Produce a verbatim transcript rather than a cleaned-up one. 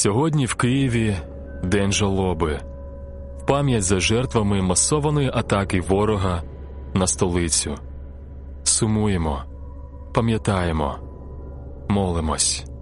Сьогодні в Києві день жалоби, в пам'ять за жертвами масованої атаки ворога на столицю. Сумуємо, пам'ятаємо, молимось.